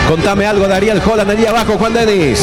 Contame algo de Ariel Holland allí abajo, Juan Denis.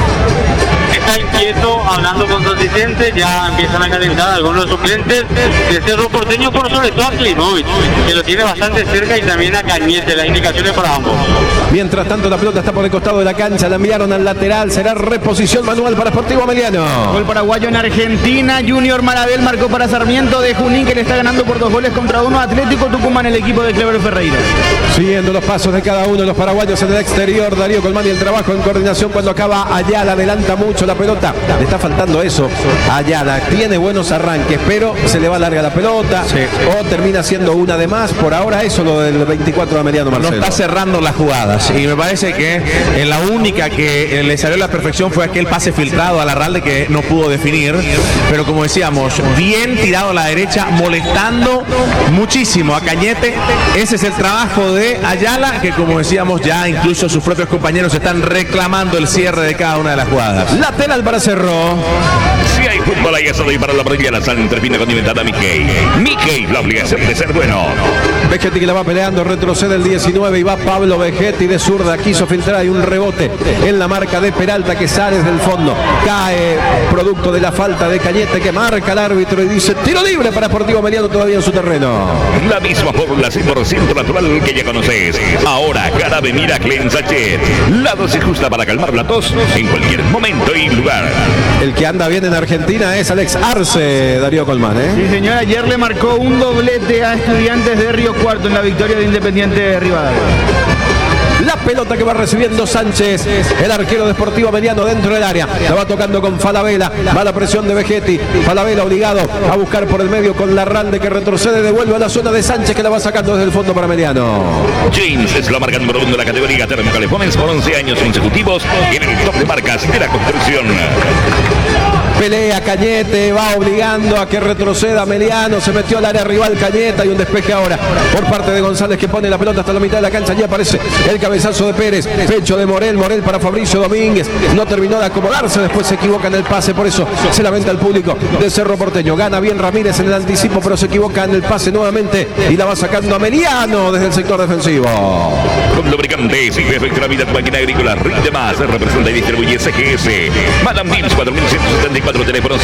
Está inquieto, hablando con sus asistentes, ya empiezan a calentar algunos suplentes de Cerro Porteño, por sobre todo a Klimovic, que lo tiene bastante cerca, y también a Cañete. Las indicaciones para ambos. Mientras tanto, la pelota está por el costado de la cancha, la enviaron al lateral, será reposición manual para Sportivo Ameliano. Gol paraguayo en Argentina. Junior Marabel marcó para Sarmiento de Junín, que le está ganando por 2-1 Atlético Tucumán, el equipo de Clever Ferreira. Siguiendo los pasos de cada uno de los paraguayos en el exterior, Darío Colmán, y el trabajo en coordinación cuando acaba Ayala, adelanta mucho la pelota. Le está faltando eso a Ayala. Tiene buenos arranques, pero se le va larga la pelota, sí, o termina siendo una de más. Por ahora eso lo del 24 de Ameliano, Marcelo. No está cerrando las jugadas, y me parece que la única que le salió a la perfección fue aquel pase filtrado a Larralde que no pudo definir, pero como decíamos, bien tirado a la derecha, molestando muchísimo a Cañete. Ese es el trabajo de Ayala, que como decíamos, ya incluso sus propios compañeros están reclamando el cierre de cada una de las jugadas. Lateral para Cerro. Si hay fútbol, hay asado, y para la parrilla la sal interfina condimentada Mickey. Mickey, la obligación de ser bueno. Vegetti, que la va peleando, retrocede el 19 y va Pablo Vegetti de zurda, quiso filtrar, hay un rebote en la marca de Peralta que sale desde el fondo, cae producto de la falta de Cañete, que marca el árbitro y dice tiro libre para Sportivo Ameliano, todavía en su terreno. La misma fórmula 100% natural que ya conoces. Ahora Jarabe Miracle en sachet. La dosis justa para calmar la tos en cualquier momento y lugar. El que anda bien en Argentina es Alex Arce, Darío Colmán, Sí, señor, ayer le marcó un doblete a Estudiantes de Río Cuarto en la victoria de Independiente de Rivadavia. La pelota que va recibiendo Sánchez, el arquero de Sportivo Ameliano dentro del área. La va tocando con Falabella, va la presión de Vegetti. Falabella obligado a buscar por el medio con Larralde, que retrocede, devuelve a la zona de Sánchez, que la va sacando desde el fondo para Ameliano. James es la marca número 1 de la categoría Termocalefones por 11 años consecutivos en el top de marcas de la construcción. Pelea Cañete, va obligando a que retroceda Ameliano, se metió al área rival Cañete, y un despeje ahora por parte de González, que pone la pelota hasta la mitad de la cancha. Allí aparece el cabezazo de Pérez, pecho de Morel para Fabricio Domínguez, no terminó de acomodarse, después se equivoca en el pase, por eso se lamenta el público de Cerro Porteño. Gana bien Ramírez en el anticipo, pero se equivoca en el pase nuevamente y la va sacando Ameliano desde el sector defensivo. Con lubricantes y efectiva vida, tu máquina agrícola rinde más. Representa y distribuye CGS. Madame Bills 4174, teléfono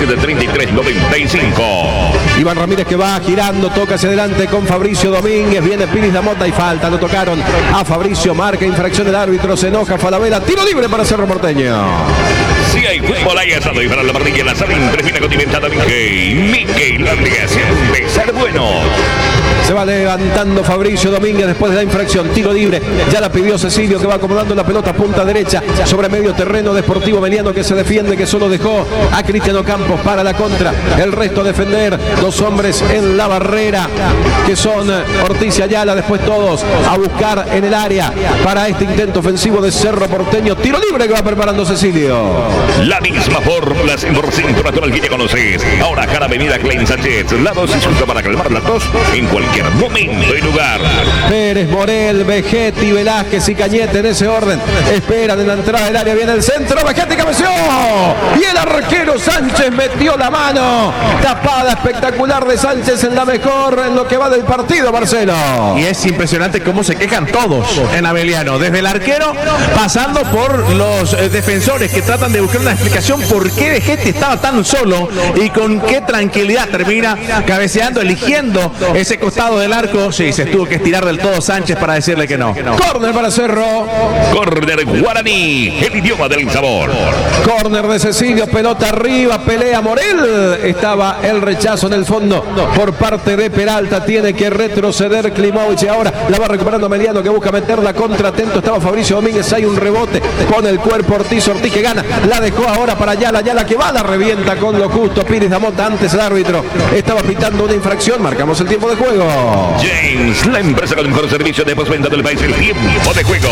673395. Iván Ramírez, que va girando, toca hacia adelante con Fabricio Domínguez, viene Piris Lamota y falta, lo tocaron a Fabricio, marca infracción el árbitro, se enoja Falabella, tiro libre para Cerro Porteño. Si hay fútbol, hay asado, y para la parrilla la sal interfina condimentada Mickey. Mickey, la obligación de ser bueno. Se va levantando Fabricio Domínguez después de la infracción, tiro libre, ya la pidió Cecilio, que va acomodando la pelota punta derecha sobre medio terreno de Sportivo Ameliano, que se defiende, que solo dejó a Cristiano Campos para la contra, el resto a defender, dos hombres en la barrera que son Ortiz y Ayala, después todos a buscar en el área para este intento ofensivo de Cerro Porteño, tiro libre que va preparando Cecilio. La misma fórmula 100% natural que ya conoces. Ahora Jarabe Miracle en sachet, la dosis justa para calmar la tos en cualquier momento y lugar. Pérez, Morel, Vegetti, Velázquez y Cañete en ese orden esperan en la entrada del área, viene el centro, Vegetti cabeció y el arquero Sánchez metió la mano, tapada espectacular de Sánchez en la mejor en lo que va del partido, Marcelo. Y es impresionante cómo se quejan todos en Ameliano, desde el arquero pasando por los defensores, que tratan de buscar una explicación por qué Vegetti estaba tan solo y con qué tranquilidad termina cabeceando, eligiendo ese costado del arco. Sí, se tuvo que estirar del todo Sánchez para decirle que no. Córner para Cerro. Córner guaraní, el idioma del sabor. Córner de Cecilio, pelota arriba, pelea Morel. Estaba el rechazo en el fondo por parte de Peralta. Tiene que retroceder Klimovic y ahora la va recuperando Ameliano, que busca meterla contra. Atento estaba Fabricio Domínguez. Hay un rebote con el cuerpo Ortiz que gana. La dejó ahora para Ayala. Ayala que va, la revienta con lo justo. Pires Damota, antes el árbitro estaba pitando una infracción. Marcamos el tiempo de juego. James, la empresa con el mejor servicio de postventa del país. El tiempo de juego,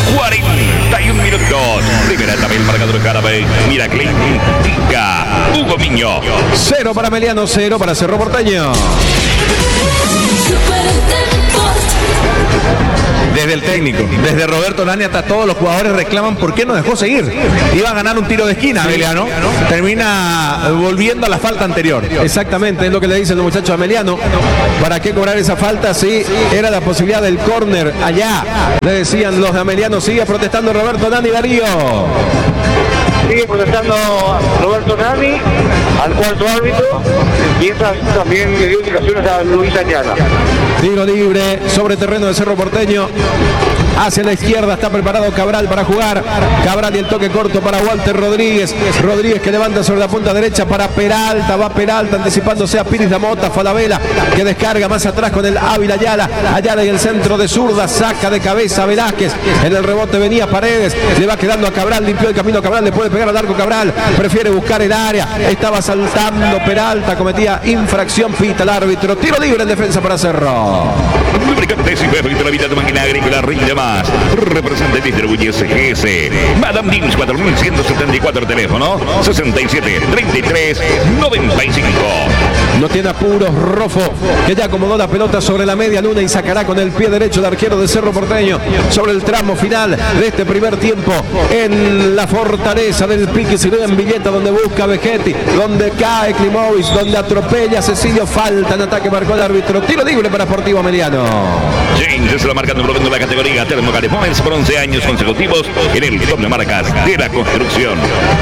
41 minutos. Primera etapa, el marcador Jarabe Miracle indica Hugo Miño. 0 para Ameliano, 0 para Cerro Porteño. Desde el técnico, desde Roberto Nani hasta todos los jugadores reclaman por qué no dejó seguir. Iba a ganar un tiro de esquina, Ameliano. Termina volviendo a la falta anterior. Exactamente, es lo que le dicen los muchachos a Ameliano. ¿Para qué cobrar esa falta si era la posibilidad del córner allá? Le decían los de Ameliano. Sigue protestando Roberto Nani, Darío. Sigue protestando Roberto Nani al cuarto árbitro y esta también le dio indicaciones a Luis Añana. Tiro libre sobre terreno de Cerro Porteño. Hacia la izquierda está preparado Cabral para jugar. Cabral y el toque corto para Walter Rodríguez. Rodríguez que levanta sobre la punta derecha para Peralta. Va Peralta anticipándose a Piris Damota. Falabella que descarga más atrás con el Ávila Ayala. Ayala y el centro de zurda. Saca de cabeza a Velázquez. En el rebote venía Paredes. Le va quedando a Cabral. Limpió el camino Cabral. Le puede pegar al arco Cabral. Prefiere buscar el área. Estaba saltando Peralta. Cometía infracción. Pita el árbitro. Tiro libre en defensa para Cerro. Lubricantes y Pepito, la vida de máquina agrícola rinde más. Representa y distribuye SGS. Madame Dims 4174, teléfono 67 33 95. No tiene apuros Rofo, que ya acomodó la pelota sobre la media luna y sacará con el pie derecho de arquero de Cerro Porteño sobre el tramo final de este primer tiempo en la fortaleza del Pique Sirve en Villeta, donde busca Vegetti, donde cae Klimovic, donde atropella a Cecilio. Falta en ataque, marcó el árbitro. Tiro libre para Sportivo Ameliano. James es la marca número 1 de la categoría Termocare Points por 11 años consecutivos en el top de marcas de la construcción.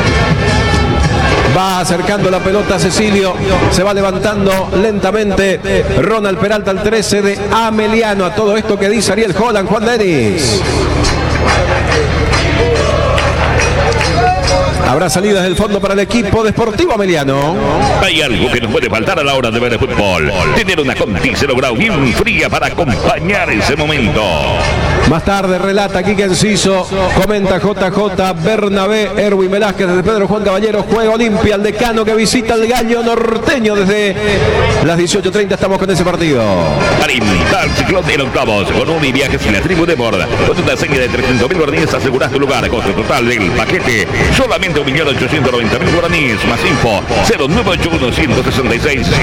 Va acercando la pelota a Cecilio. Se va levantando lentamente Ronald Peralta al 13 de Ameliano. A todo esto que dice Ariel Holland, Juan Denis. Habrá salidas del fondo para el equipo de Sportivo Ameliano. Hay algo que nos puede faltar a la hora de ver el fútbol. Tener una Conti 0 grado bien fría para acompañar ese momento. Más tarde relata Quique Enciso, comenta JJ Bernabé, Erwin Velázquez desde Pedro Juan Caballero, juega Olimpia, el decano que visita el Gallo Norteño desde las 18:30 estamos con ese partido. Marín, Dark Ciclón en octavos, con un viajes en la tribu de Borda. Con una serie de 300.000 guaraníes aseguras tu lugar. Costo total del paquete, solamente 1.890.000 guaraníes. Más info, 0981-166-722.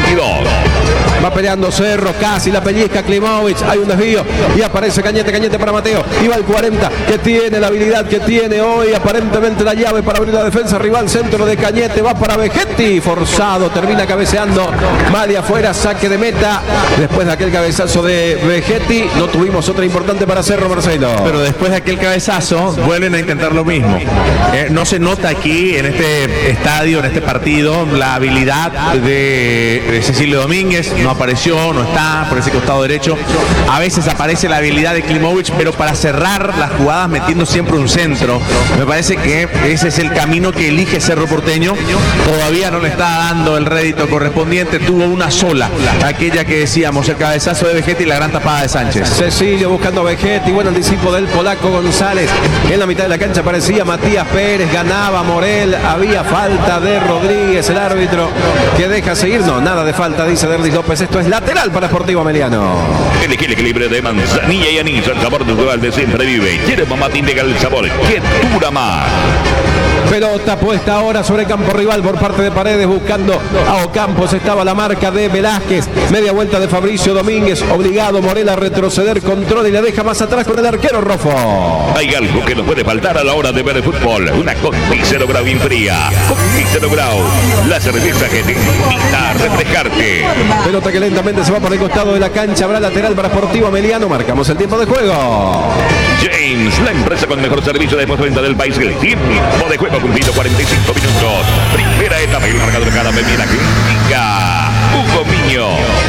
Va peleando Cerro, casi la pellizca Klimovic, hay un desvío y aparece Cañete para Mateo, y va el 40 que tiene la habilidad que tiene hoy, aparentemente la llave para abrir la defensa rival, centro de Cañete, va para Vegetti, forzado, termina cabeceando, mal y afuera, saque de meta, después de aquel cabezazo de Vegetti, no tuvimos otra importante para Cerro, Marcelo. Pero después de aquel cabezazo, vuelven a intentar lo mismo. No se nota aquí, en este estadio, en este partido, la habilidad de Cecilio Domínguez, no apareció, no está por ese costado derecho, a veces aparece la habilidad de Klimovic, pero para cerrar las jugadas metiendo siempre un centro. Me parece que ese es el camino que elige Cerro Porteño. Todavía no le está dando el rédito correspondiente. Tuvo una sola, aquella que decíamos, el cabezazo de Vegetti y la gran tapada de Sánchez. Cecilio buscando a Vegetti, buen anticipo del polaco González. En la mitad de la cancha aparecía Matías Pérez, ganaba Morel, había falta de Rodríguez, el árbitro que deja seguir. No, nada de falta, dice Derlis López. Esto es lateral para Sportivo Ameliano. El equilibrio de manzanilla y anís, el sabor natural de siempre vive. Quiere mamá, te indica el sabor que dura más. Pelota puesta ahora sobre campo rival por parte de Paredes, buscando a Ocampos. Estaba la marca de Velázquez. Media vuelta de Fabricio Domínguez. Obligado Morel a retroceder. Control y le deja más atrás con el arquero Rofo. Hay algo que nos puede faltar a la hora de ver el fútbol. Una Conti 0 grado bien fría. Conti 0 grado. La cerveza que te invita a refrescarte. Pelota que lentamente se va por el costado de la cancha. Habrá lateral para Sportivo Ameliano. Marcamos el tiempo de juego. James, la empresa con mejor servicio de postventa del país. El tiempo de juego cumplido 45 minutos. Primera etapa y el marcador cada bebida crítica. Hugo Miño.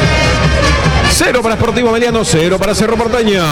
0 para Sportivo Ameliano, 0 para Cerro Porteño.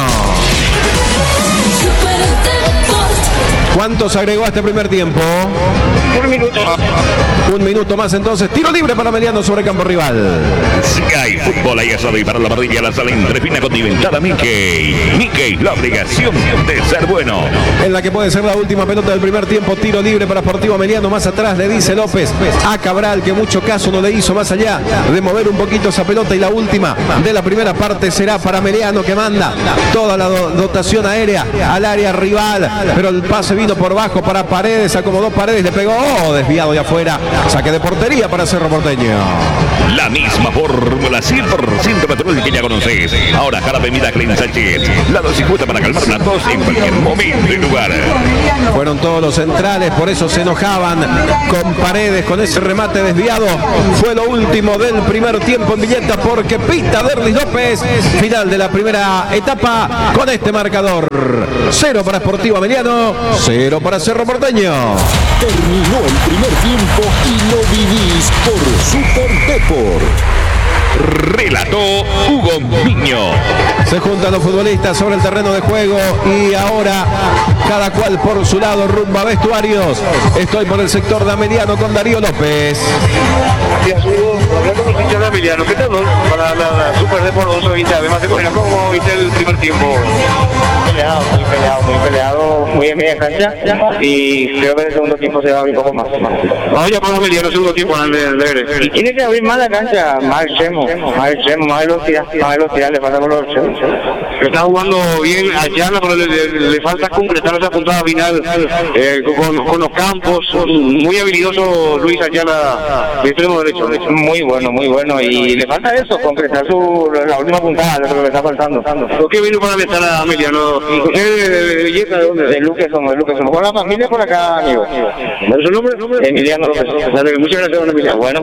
¿Cuántos agregó a este primer tiempo? Un minuto. Un minuto más entonces. Tiro libre para Ameliano sobre campo rival. Sky Fútbol hay asado y para la parrilla la sala entrefina condimentada Mickey. Mickey, la obligación de ser bueno. En la que puede ser la última pelota del primer tiempo. Tiro libre para Sportivo Ameliano. Más atrás le dice López a Cabral, que mucho caso no le hizo más allá de mover un poquito esa pelota. Y la última de la primera parte será para Ameliano, que manda toda la dotación aérea al área rival. Pero el pase vino vino por bajo para Paredes, acomodó Paredes, le pegó, desviado de afuera, saque de portería para Cerro Porteño. La misma fórmula 100% natural que ya conoces. Ahora Jarabe Vida Clean Sánchez. La dosis justa para calmar la tos en cualquier momento y lugar. Fueron todos los centrales, por eso se enojaban con Paredes, con ese remate desviado. Fue lo último del primer tiempo en Villeta, porque pita Derlis López. Final de la primera etapa con este marcador. 0 para Sportivo Ameliano, 0 para Cerro Porteño. Terminó el primer tiempo y lo vivís por Super Depor. Relató Hugo Miño. Se juntan los futbolistas sobre el terreno de juego y ahora cada cual por su lado rumbo a vestuarios. Estoy por el sector de Ameliano con Darío López. Hablando con los hinchas de Ameliano, ¿qué tal para la Super Depor 2020? Además de ¿cómo viste el primer tiempo? Muy peleado, muy en media cancha, y creo que el segundo tiempo se va a abrir un poco más. Vamos ya por Ameliano, el segundo tiempo, y tiene que abrir más la cancha, más extremo, más velocidad, le falta por los extremos. Está jugando bien Ayala, pero le falta concretar esa puntada final con los campos. Muy habilidoso Luis Ayala, de extremo derecho. Muy bueno, y le falta eso, concretar la última puntada, lo que le está faltando. ¿Por qué vino para meter a Ameliano? ¿Y José de Belleza de dónde? De Luque somos. Con la familia por acá, amigo. ¿Su nombre? Emiliano López. Muchas gracias, don Emiliano. Bueno.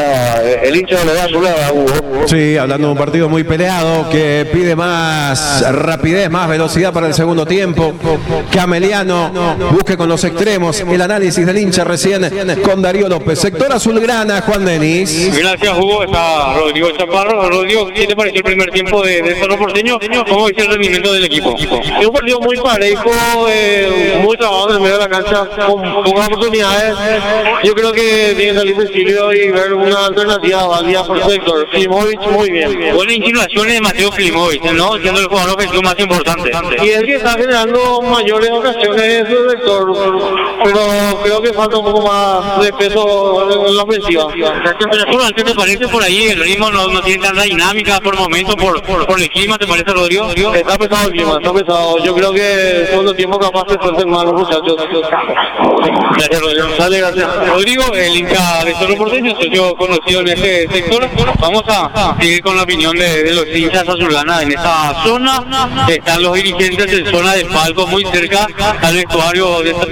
El hincha le da a su lado a Hugo. Sí, hablando de un partido muy peleado que pide más rapidez, más velocidad para el segundo tiempo. Que Ameliano busque con los extremos. El análisis del hincha recién con Darío López. Sector azulgrana, Juan Denis. Gracias, Hugo. Está Rodrigo Chaparro. Rodrigo, ¿qué te pareció el primer tiempo de Cerro Porteño? ¿Cómo viste el rendimiento del equipo? Es un partido muy parejo, muy trabajado en el medio de la cancha, con pocas oportunidades. Yo creo que tiene que salir Cecilio y ver una alternativa válida por su sector. Klimovic muy bien. Buena insinuación de Mateo Klimovic, ¿no? Siendo el jugador ofensivo más importante. Y es que está generando mayores ocasiones en su sector, pero creo que falta un poco más de peso en la ofensiva. ¿Qué te parece por ahí? El ritmo no tiene tanta dinámica por momento, por el clima, ¿te parece, Rodrigo? Está pesado el clima, está pesado. Yo creo que segundo tiempo capaz de ser mal los muchachos. Gracias, Rodrigo. Dale, gracias. Rodrigo, el hincha de Cerro Porteño, soy yo conocido en este sector. Vamos a seguir con la opinión de los hinchas azulanas en esta zona. Están los dirigentes en zona del palco, muy cerca al vestuario de esta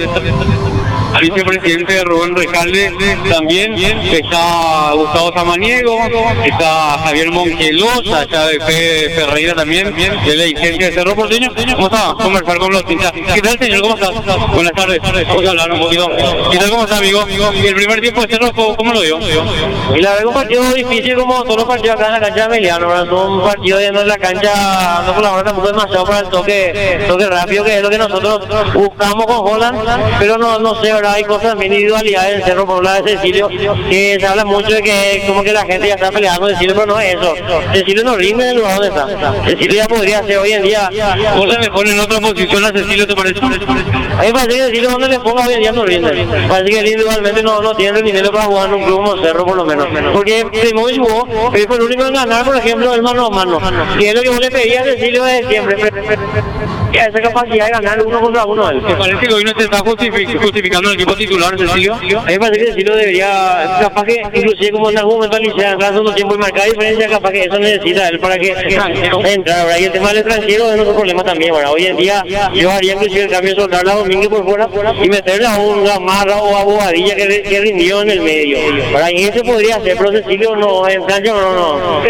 al vicepresidente Rubén Recalde, también está Gustavo Samaniego, está Javier Monquelosa, está de Ferreira también, de la dirigencia de Cerro Porteño. Vamos a conversar con los hinchas. ¿Qué tal, señor? ¿Cómo está? Buenas tardes. Vamos a hablar un poquito. ¿Qué tal? ¿Cómo está, amigo? ¿Y el primer tiempo de Cerro, cómo lo dio? Y la verdad es un partido difícil como todos los partidos acá en la cancha de Ameliano, ¿verdad? Un partido dentro de la cancha no colabora tampoco demasiado para el toque rápido, que es lo que nosotros buscamos con Holland, pero no sé, ¿verdad? Hay cosas de individualidades en Cerro, por la de Cecilio, que se habla mucho de que como que la gente ya está peleando con Cecilio, pero no es eso. Cecilio no rinde en el lugar donde está. Cecilio ya podría ser hoy en día. ¿Holland le pone en otra posición a Cecilio, te parece? A mí me parece que Cecilio donde le ponga hoy en día no rinde. Parece que él individualmente no tiene el dinero para jugar en un club como Cerro, por lo menos. Porque Klimovic jugó, pero fue el único en ganar, por ejemplo, el mano a mano. Y es lo que vos le pedías a Cecilio desde siempre. Esa capacidad de ganar uno contra uno. ¿Te parece que hoy no se está justificando el equipo titular, Cecilio? A mí me parece que Cecilio debería, capaz que inclusive como en algún momento iniciar en segundo tiempo y marcar diferencia, capaz que eso necesita él para que entre, ¿verdad? Y el tema del extranjero es otro problema también, ¿verdad? Hoy en día yo haría inclusive el cambio de soltar a Domínguez por fuera y meterle a un Gamarra o a Bobadilla que rindió en el medio. Para ahí se podría hacer, pero Cecilio no, en cancha no.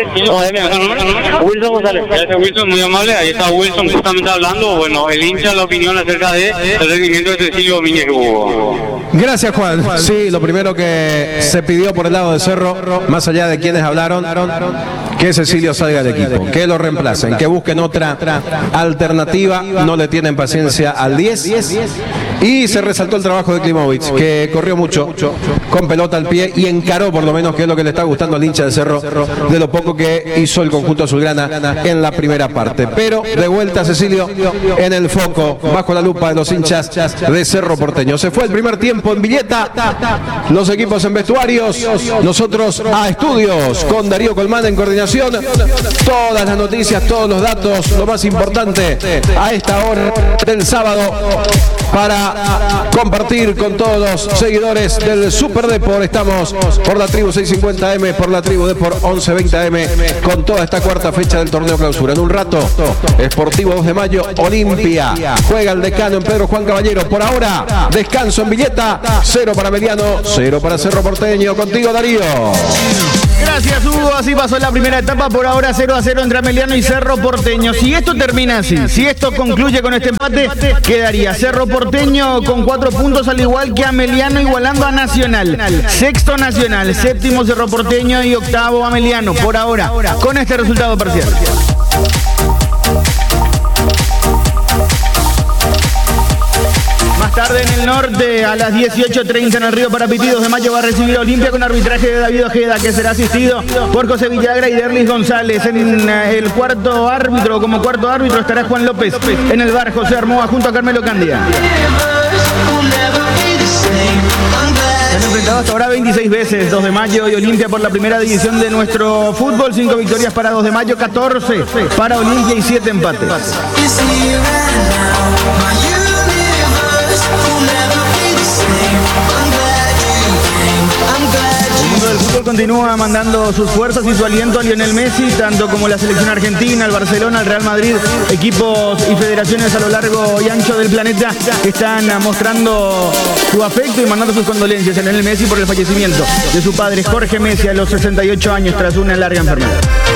Wilson González. Gracias, Wilson, muy amable. Ahí está Wilson justamente hablando. Bueno, el hincha la opinión acerca del rendimiento de Cecilio Domínguez. Gracias, Juan. Sí, lo primero que se pidió por el lado de Cerro, más allá de quienes hablaron, que Cecilio salga del equipo, que lo reemplacen, que busquen otra alternativa. No le tienen paciencia al 10. Y se resaltó el trabajo de Klimovic, que corrió mucho con pelota al pie y encaró, por lo menos, que es lo que le está gustando al hincha de Cerro, de lo poco que hizo el conjunto azulgrana en la primera parte. Pero de vuelta Cecilio en el foco, bajo la lupa de los hinchas de Cerro Porteño. Se fue el primer tiempo en Villeta, los equipos en vestuarios, nosotros a estudios con Darío Colmán en coordinación. Todas las noticias, todos los datos, lo más importante a esta hora del sábado para para compartir con todos los seguidores del Super Depor. Estamos por la tribu 650M, por la tribu Depor 1120M, con toda esta cuarta fecha del torneo clausura. En un rato, Sportivo 2 de Mayo, Olimpia. Juega el Decano en Pedro Juan Caballero. Por ahora, descanso en Villeta. 0 para Meliano, 0 para Cerro Porteño. Contigo, Darío. Gracias, Hugo. Así pasó la primera etapa. Por ahora 0-0 entre Meliano y Cerro Porteño. Si esto termina así, si esto concluye con este empate, quedaría Cerro Porteño con 4 puntos, al igual que Meliano, igualando a Nacional. Sexto Nacional, séptimo Cerro Porteño y octavo Meliano. Por ahora, con este resultado parcial. Más tarde en el norte, a las 18:30 en el Río Parapitidos de Mayo va a recibir Olimpia con arbitraje de David Ojeda, que será asistido por José Villagra y Derlis González. En el cuarto árbitro, como cuarto árbitro, estará Juan López. En el bar, José Armoa junto a Carmelo Candia. Se han enfrentado hasta ahora 26 veces 2 de Mayo y Olimpia por la primera división de nuestro fútbol. 5 victorias para 2 de Mayo, 14 para Olimpia y 7 empates. El mundo del fútbol continúa mandando sus fuerzas y su aliento a Lionel Messi, tanto como la selección argentina, el Barcelona, el Real Madrid, equipos y federaciones a lo largo y ancho del planeta están mostrando su afecto y mandando sus condolencias a Lionel Messi por el fallecimiento de su padre Jorge Messi a los 68 años tras una larga enfermedad.